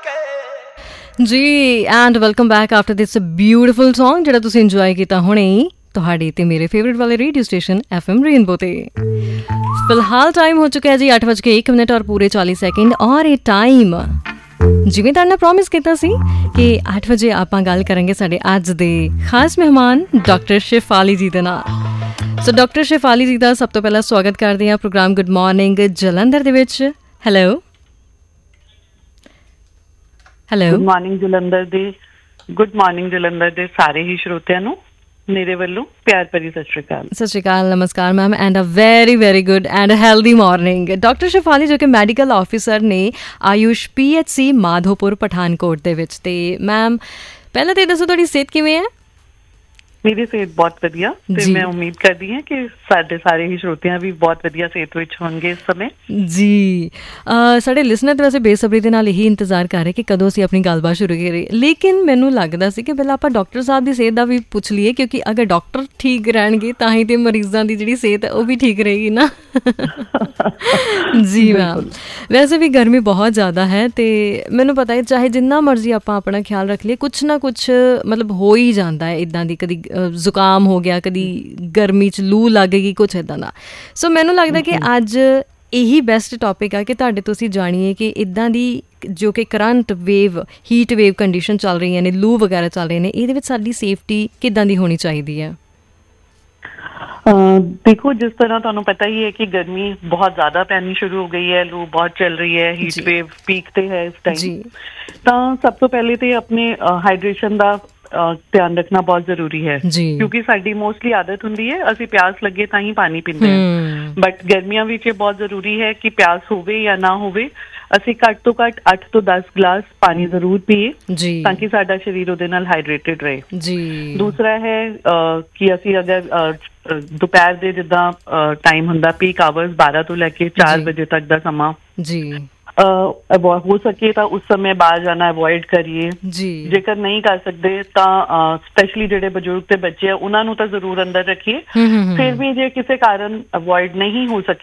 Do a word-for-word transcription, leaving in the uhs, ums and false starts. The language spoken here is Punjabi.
ਜੀ and welcome back after this beautiful song ਜਿਹੜਾ ਤੁਸੀਂ ਇੰਜੋਏ ਕੀਤਾ ਹੁਣੇ ਹੀ ਤੁਹਾਡੇ ਤੇ ਮੇਰੇ ਫੇਵਰੇਟ ਵਾਲੇ radio station F M rainbow ਤੇ। ਫਿਲਹਾਲ ਟਾਈਮ ਹੋ ਚੁੱਕਿਆ ਜੀ ਅੱਠ ਵੱਜ ਕੇ ਇੱਕ ਮਿੰਟ ਔਰ ਪੂਰੇ ਚਾਲੀ ਸੈਕਿੰਡ ਔਰ ਇਹ ਟਾਈਮ ਜਿਵੇਂ ਤੁਹਾਡੇ ਨਾਲ ਪ੍ਰੋਮਿਸ ਕੀਤਾ ਸੀ ਕਿ ਅੱਠ ਵਜੇ ਆਪਾਂ ਗੱਲ ਕਰਾਂਗੇ ਸਾਡੇ ਅੱਜ ਦੇ ਖਾਸ ਮਹਿਮਾਨ ਡਾਕਟਰ ਸ਼ੇਫਾਲੀ ਜੀ ਦੇ ਨਾਲ। ਸੋ ਡਾਕਟਰ ਸ਼ੇਫਾਲੀ ਜੀ ਦਾ ਸਭ ਤੋਂ ਪਹਿਲਾਂ ਸਵਾਗਤ ਕਰਦੇ ਹਾਂ ਪ੍ਰੋਗਰਾਮ ਗੁੱਡ ਮਾਰਨਿੰਗ ਜਲੰਧਰ ਦੇ ਵਿੱਚ। Hello hello good morning Jalandhar ਦੇ ਗੁੱਡ ਮਾਰਨਿੰਗ ਜਲੰਧਰ ਦੇ ਸਾਰੇ ਹੀ ਸਰੋਤਿਆਂ ਨੂੰ ਮੇਰੇ ਵੱਲੋਂ ਪਿਆਰ ਭਰੀ ਸਤਿ ਸ਼੍ਰੀ ਅਕਾਲ। ਸਤਿ ਸ਼੍ਰੀ ਅਕਾਲ, ਨਮਸਕਾਰ ma'am and a very very good and healthy morning. Doctor Shefali ਜੋ ਕਿ ਮੈਡੀਕਲ ਆਫਿਸਰ ਨੇ Ayush P H C Madhopur Pathankot ਦੇ ਵਿੱਚ। ਤੇ ਮੈਮ ਪਹਿਲਾਂ ਤਾਂ ਇਹ ਦੱਸੋ ਤੁਹਾਡੀ ਸਿਹਤ ਕਿਵੇਂ ਹੈ? ਮੇਰੀ ਸਿਹਤ ਬਹੁਤ ਵਧੀਆ ਤੇ ਮੈਂ ਉਮੀਦ ਕਰਦੀ ਹਾਂ ਕਿ ਸਾਡੇ ਸਾਰੇ ਹੀ ਸਰੋਤਿਆਂ ਵੀ ਬਹੁਤ ਵਧੀਆ ਸਿਹਤ ਵਿੱਚ ਹੋਣਗੇ ਇਸ ਸਮੇਂ। ਜੀ ਸਾਡੇ ਲਿਸਨਰ ਤੇ ਵੈਸੇ ਬੇਸਬਰੀ ਦੇ ਨਾਲ ਇਹੀ ਇੰਤਜ਼ਾਰ ਕਰ ਰਹੇ ਕਿ ਕਦੋਂ ਅਸੀਂ ਆਪਣੀ ਗੱਲਬਾਤ ਸ਼ੁਰੂ ਕਰੀਏ, ਲੇਕਿਨ ਮੈਨੂੰ ਲੱਗਦਾ ਸੀ ਕਿ ਪਹਿਲਾਂ ਆਪਾਂ ਡਾਕਟਰ ਸਾਹਿਬ ਦੀ ਸਿਹਤ ਦਾ ਵੀ ਪੁੱਛ ਲਈਏ, ਕਿਉਂਕਿ ਅਗਰ ਡਾਕਟਰ ਠੀਕ ਰਹਿਣਗੇ ਤਾਂ ਹੀ ਤੇ ਮਰੀਜ਼ਾਂ ਦੀ ਜਿਹੜੀ ਸਿਹਤ ਹੈ ਉਹ ਵੀ ਠੀਕ ਰਹੇਗੀ ਨਾ। ਜੀ ਮੈਮ ਵੈਸੇ ਵੀ ਗਰਮੀ ਬਹੁਤ ਜ਼ਿਆਦਾ ਹੈ ਤੇ ਮੈਨੂੰ ਪਤਾ ਹੈ ਚਾਹੇ ਜਿੰਨਾ ਮਰਜ਼ੀ ਆਪਾਂ ਆਪਣਾ ਖਿਆਲ ਰੱਖ ਲਈਏ ਕੁਛ ਨਾ ਕੁਛ ਮਤਲਬ ਹੋ ਹੀ ਜਾਂਦਾ ਹੈ ਇੱਦਾਂ ਦੀ, ਕਦੀ ਜ਼ੁਕਾਮ ਹੋ ਗਿਆ, ਕਦੀ ਗਰਮੀ 'ਚ ਲੂ ਲੱਗ ਗਈ, ਕੁਛ ਇੱਦਾਂ ਦਾ। ਸੋ ਮੈਨੂੰ ਲੱਗਦਾ ਕਿ ਅੱਜ ਇਹੀ ਬੈਸਟ ਟੌਪਿਕ ਆ ਕਿ ਤੁਹਾਡੇ ਤੋਂ ਅਸੀਂ ਜਾਣੀਏ ਕਿ ਇੱਦਾਂ ਦੀ ਜੋ ਕਿ current wave heat wave condition ਚੱਲ ਰਹੀਆਂ ਨੇ, ਲੂ ਵਗੈਰਾ ਚੱਲ ਰਹੇ ਨੇ, ਇਹਦੇ ਵਿੱਚ ਸਾਡੀ ਸੇਫਟੀ ਕਿੱਦਾਂ ਦੀ ਹੋਣੀ ਚਾਹੀਦੀ ਹੈ? ਦੇਖੋ, ਜਿਸ ਤਰ੍ਹਾਂ ਤੁਹਾਨੂੰ ਪਤਾ ਹੀ ਹੈ ਕਿ ਗਰਮੀ ਬਹੁਤ ਜ਼ਿਆਦਾ ਪੈਣੀ ਸ਼ੁਰੂ ਹੋ ਗਈ ਹੈ, ਲੂ ਬਹੁਤ ਚੱਲ ਰਹੀ ਹੈ, ਹੀਟ ਵੇਵ ਪੀਕ ਤੇ ਹੈ ਇਸ ਟਾਈਮ। ਤਾਂ ਸਭ ਤੋਂ ਪਹਿਲੇ ਤੇ ਆਪਣੇ ਹਾਈਡ੍ਰੇਸ਼ਨ ਦਾ ਧਿਆਨ ਰੱਖਣਾ ਬਹੁਤ ਜ਼ਰੂਰੀ ਹੈ, ਕਿਉਂਕਿ ਸਾਡੀ ਮੋਸਟਲੀ ਆਦਤ ਹੁੰਦੀ ਹੈ ਅਸੀਂ ਪਿਆਸ ਲੱਗੇ ਤਾਂ ਹੀ ਪਾਣੀ ਪੀਂਦੇ ਹਾਂ, ਬਟ ਗਰਮੀਆਂ ਵਿੱਚ ਇਹ ਬਹੁਤ ਜ਼ਰੂਰੀ ਹੈ ਕਿ ਪਿਆਸ ਹੋਵੇ ਜਾਂ ਨਾ ਹੋਵੇ ਅਸੀਂ ਘੱਟ ਤੋਂ ਘੱਟ ਅੱਠ ਤੋਂ ਦਸ ਗਲਾਸ ਪਾਣੀ ਜ਼ਰੂਰ ਪੀਏ ਤਾਂ ਕਿ ਸਾਡਾ ਸਰੀਰ ਉਹਦੇ ਨਾਲ ਹਾਈਡਰੇਟਿਡ ਰਹੇ। ਦੂਸਰਾ ਹੈ ਕਿ ਅਸੀਂ ਅਗਰ ਦੁਪਹਿਰ ਦੇ ਜਿੱਦਾਂ ਟਾਈਮ ਹੁੰਦਾ ਪੀਕ ਆਵਰਸ ਬਾਰਾਂ ਤੋਂ ਲੈ ਕੇ ਚਾਰ ਵਜੇ ਤੱਕ ਦਾ ਸਮਾਂ ਹੋ ਸਕੇ ਤਾਂ ਉਸ ਸਮੇਂ ਬਾਹਰ ਜਾਣਾ ਅਵੋਇਡ ਕਰੀਏ। ਜੇਕਰ ਨਹੀਂ ਕਰ ਸਕਦੇ ਤਾਂ ਸਪੈਸ਼ਲੀ ਜਿਹੜੇ ਬਜ਼ੁਰਗ ਤੇ ਬੱਚੇ ਆ ਉਹਨਾਂ ਨੂੰ ਤਾਂ ਜ਼ਰੂਰ ਅੰਦਰ ਰੱਖੀਏ। ਫਿਰ ਵੀ ਜੇ ਕਿਸੇ ਕਾਰਨ ਅਵੋਇਡ ਨਹੀਂ ਹੋ ਸਕੇ